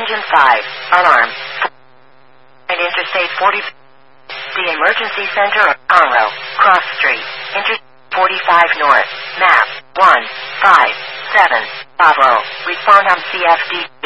Engine 5. Alarm. Interstate 40. The Emergency Center of Conroe. Cross Street. Interstate 45 North. Map 157. Bravo. Respond on CFD.